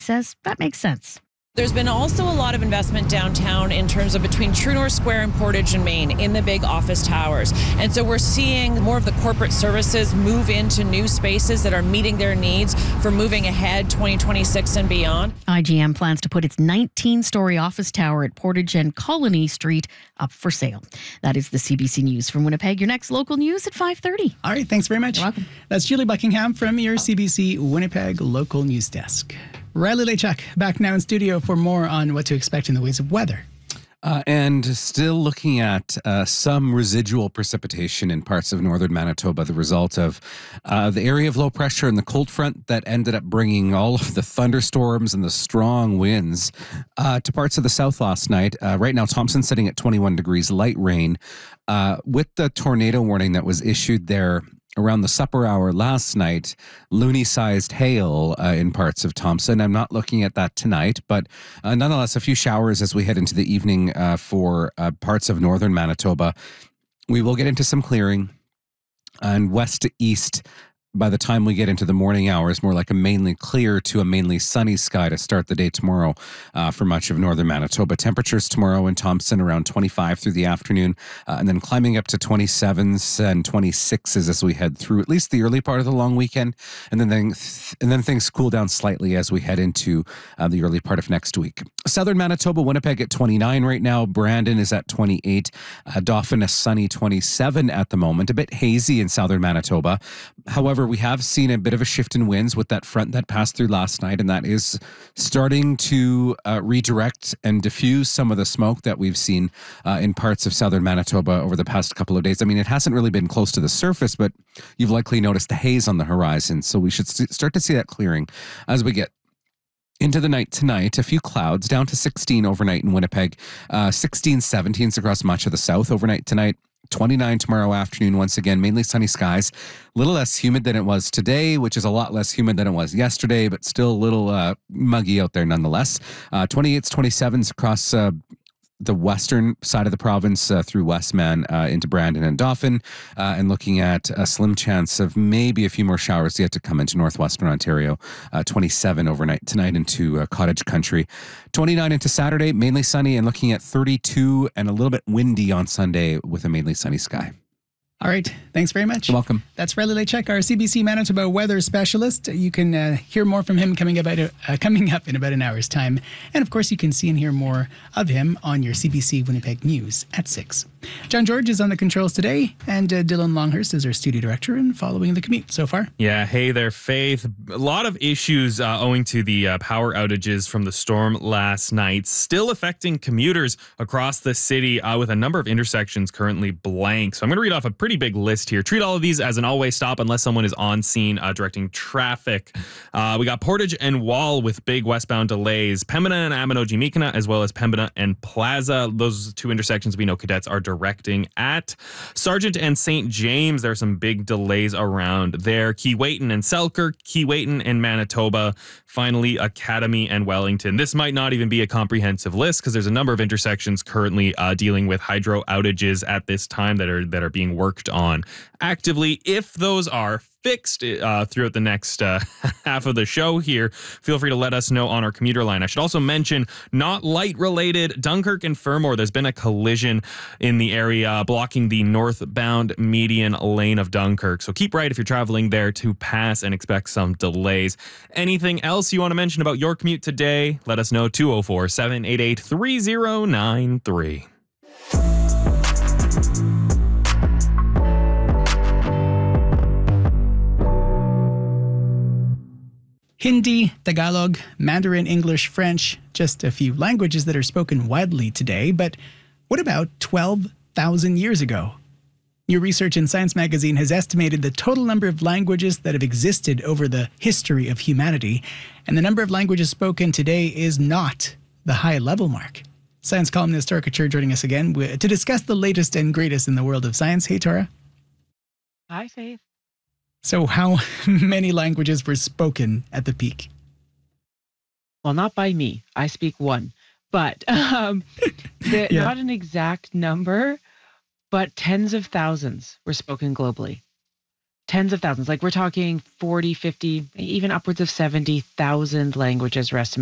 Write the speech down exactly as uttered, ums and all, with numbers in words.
says that makes sense. There's been also a lot of investment downtown in terms of between True North Square and Portage and Main in the big office towers. And so we're seeing more of the corporate services move into new spaces that are meeting their needs for moving ahead twenty twenty-six and beyond. I G M plans to put its nineteen-story office tower at Portage and Colony Street up for sale. That is the C B C News from Winnipeg. Your next local news at five thirty. All right, thanks very much. You're welcome. That's Julie Buckingham from your C B C Winnipeg local news desk. Riley Lechuk back now in studio for more on what to expect in the ways of weather. Uh, and still looking at uh, some residual precipitation in parts of northern Manitoba, the result of uh, the area of low pressure and the cold front that ended up bringing all of the thunderstorms and the strong winds uh, to parts of the south last night. Uh, right now, Thompson sitting at twenty-one degrees, light rain. Uh, with the tornado warning that was issued there around the supper hour last night, loony-sized hail uh, in parts of Thompson. I'm not looking at that tonight, but uh, nonetheless, a few showers as we head into the evening uh, for uh, parts of northern Manitoba. We will get into some clearing, and west to east by the time we get into the morning hours, more like a mainly clear to a mainly sunny sky to start the day tomorrow uh, for much of northern Manitoba. Temperatures tomorrow in Thompson around twenty-five through the afternoon, uh, and then climbing up to twenty-sevens and twenty-sixes as we head through at least the early part of the long weekend, and then th- and then things cool down slightly as we head into uh, the early part of next week. Southern Manitoba, Winnipeg at twenty-nine right now. Brandon is at twenty-eight. Uh, Dauphin a sunny twenty-seven at the moment. A bit hazy in southern Manitoba. However, we have seen a bit of a shift in winds with that front that passed through last night, and that is starting to uh, redirect and diffuse some of the smoke that we've seen uh, in parts of southern Manitoba over the past couple of days. I mean, it hasn't really been close to the surface, but you've likely noticed the haze on the horizon, so we should st- start to see that clearing as we get into the night tonight. A few clouds, down to sixteen overnight in Winnipeg, uh, sixteen, seventeens across much of the south overnight tonight. twenty-nine tomorrow afternoon, once again, mainly sunny skies. A little less humid than it was today, which is a lot less humid than it was yesterday, but still a little uh, muggy out there nonetheless. Uh, twenty-eights, twenty-sevens across uh, the western side of the province uh, through Westman uh, into Brandon and Dauphin, uh, and looking at a slim chance of maybe a few more showers yet to come into northwestern Ontario. Uh, twenty-seven overnight tonight into uh, Cottage Country. twenty-nine into Saturday, mainly sunny, and looking at thirty-two and a little bit windy on Sunday with a mainly sunny sky. All right. Thanks very much. You're welcome. That's Riley Lechuk, our C B C Manitoba weather specialist. You can uh, hear more from him coming, about, uh, coming up in about an hour's time. And of course, you can see and hear more of him on your C B C Winnipeg News at six. John George is on the controls today, and uh, Dylan Longhurst is our studio director and following the commute so far. Yeah, hey there, Faith. A lot of issues uh, owing to the uh, power outages from the storm last night, still affecting commuters across the city uh, with a number of intersections currently blank. So I'm going to read off a pretty big list here. Treat all of these as an all-way stop unless someone is on scene uh, directing traffic. Uh, we got Portage and Wall with big westbound delays. Pembina and Amino-Jimikana, as well as Pembina and Plaza. Those two intersections we know cadets are directing at. Sargent and Saint James, there are some big delays around there. Keewatin and Selkirk, Keewatin and Manitoba. Finally, Academy and Wellington. This might not even be a comprehensive list because there's a number of intersections currently uh, dealing with hydro outages at this time that are that are being worked on actively. If those are fixed uh, throughout the next uh, half of the show here, feel free to let us know on our commuter line. I should also mention, not light related, Dunkirk and Fermor, there's been a collision in the area blocking the northbound median lane of Dunkirk. So keep right if you're traveling there to pass and expect some delays. Anything else you want to mention about your commute today? Let us know, two oh four, seven eight eight, three oh nine three. Hindi, Tagalog, Mandarin, English, French, just a few languages that are spoken widely today. But what about twelve thousand years ago? New research in Science magazine has estimated the total number of languages that have existed over the history of humanity, and the number of languages spoken today is not the high-level mark. Science columnist Tora Couture joining us again to discuss the latest and greatest in the world of science. Hey, Tora. Hi, Faith. So how many languages were spoken at the peak? Well, not by me. I speak one. But um, the, yeah. Not an exact number, but tens of thousands were spoken globally. tens of thousands. Like we're talking forty, fifty, even upwards of seventy thousand languages are estimated